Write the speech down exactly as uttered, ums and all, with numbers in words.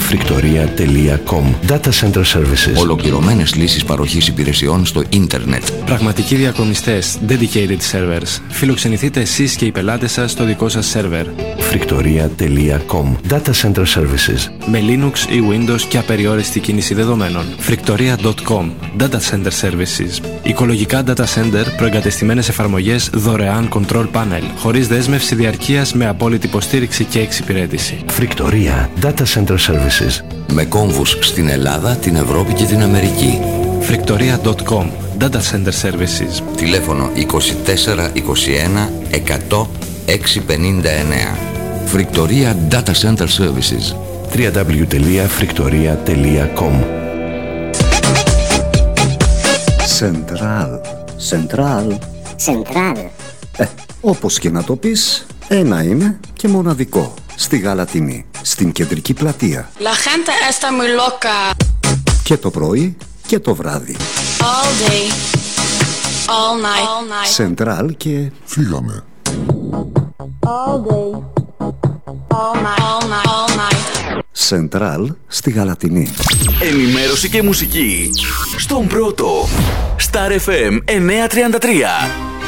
φρικτορία τελεία κομ. Data Center Services. Ολοκληρωμένες λύσεις παροχής υπηρεσιών στο ίντερνετ. Πραγματικοί διακομιστές, dedicated servers. Φιλοξενηθείτε εσείς και οι πελάτες σας στο δικό σας σερβερ. φρικτορία τελεία κομ. Data Center Services. Με Linux ή Windows και απεριόριστη κίνηση δεδομένων. φρικτορία τελεία κομ. Data Center Services. Οικολογικά data center, προεγκατεστημένες εφαρμογές, δωρεάν control panel, χωρίς δέσμευση διαρκείας, με απόλυτη υποστήριξη και εξυπηρέτηση. Φρικτορία Data Center Services. Με κόμβους στην Ελλάδα, την Ευρώπη και την Αμερική. φρικτορία τελεία κομ. Data Center Services. Τηλέφωνο είκοσι τέσσερα είκοσι ένα εκατό έξι πενήντα εννέα. Φρικτορία Data Center Services. double-u double-u double-u τελεία φρικτορία τελεία κομ. Σεντράλ. Σεντράλ. Σεντράλ. Ε, όπως και να το πεις, ένα είναι και μοναδικό. Στη Γαλατινή, στην κεντρική πλατεία. La gente está muy loca. Και το πρωί και το βράδυ. All day. All night. All night. Σεντράλ και... Φύγαμε. All day. All night. All night. All night. Σεντράλ στη Γαλατινή. Ενημέρωση και μουσική στον πρώτο. Star εφ εμ εννιακόσια τριάντα τρία.